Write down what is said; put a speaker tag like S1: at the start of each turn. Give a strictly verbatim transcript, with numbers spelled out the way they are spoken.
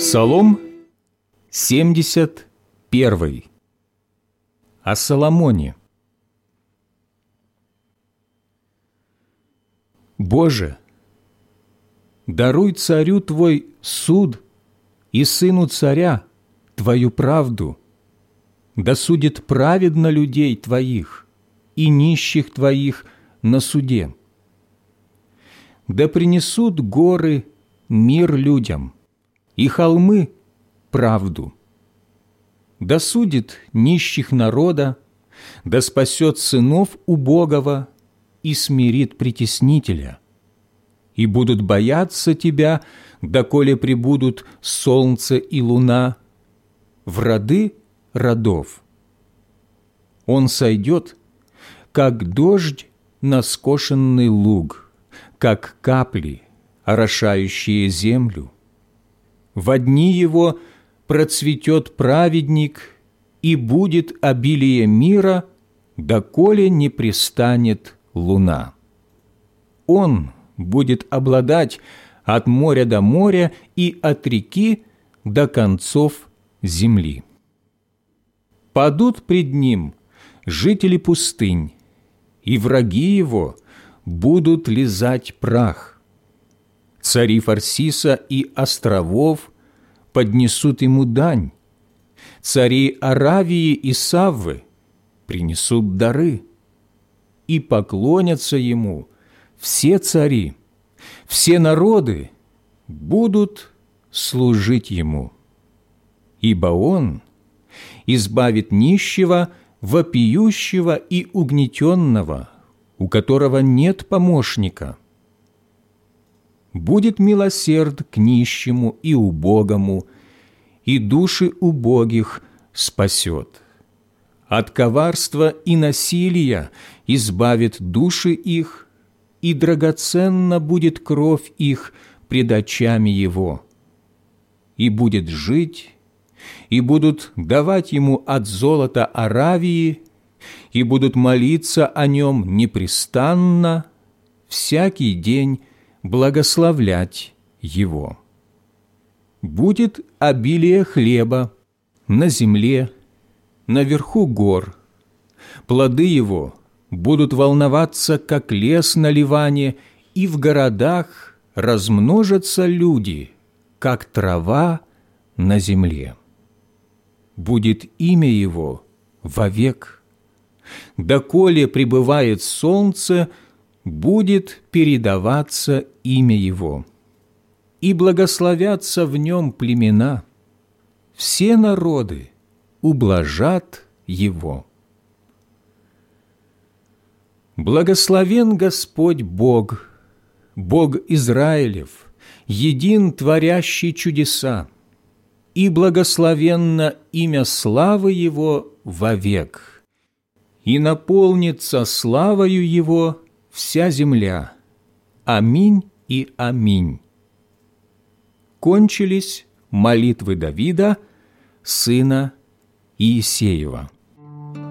S1: Псалом семьдесят первый. О Соломоне. Боже, даруй царю Твой суд и сыну царя Твою правду. Да судит праведно людей Твоих и нищих Твоих на суде. Да принесут горы мир людям, и холмы правду. Да судит нищих народа, да спасет сынов убогого и смирит притеснителя. И будут бояться Тебя, доколе пребудут солнце и луна в роды родов. Он сойдет, как дождь на скошенный луг, как капли, орошающие землю. Во дни его процветет праведник, и будет обилие мира, доколе не пристанет луна. Он будет обладать от моря до моря и от реки до концов земли. Падут пред ним жители пустынь, и враги его будут лизать прах. Цари Фарсиса и островов поднесут ему дань. Цари Аравии и Саввы принесут дары. И поклонятся ему все цари, все народы будут служить ему. Ибо он избавит нищего, вопиющего и угнетенного, у которого нет помощника. Будет милосерд к нищему и убогому, и души убогих спасет. От коварства и насилия избавит души их, и драгоценна будет кровь их пред очами его. И будет жить, и будут давать ему от золота Аравии, и будут молиться о нем непрестанно, всякий день благословлять его. Будет обилие хлеба на земле, наверху гор. Плоды его будут волноваться, как лес на Ливане, и в городах размножатся люди, как трава на земле. Будет имя его вовек. Доколе пребывает солнце, будет передаваться имя его, и благословятся в нем племена. Все народы ублажат его. Благословен Господь Бог, Бог Израилев, един творящий чудеса, и благословенно имя славы Его вовек, и наполнится славою Его вся земля. Аминь и аминь. Кончились молитвы Давида, сына Иисеева.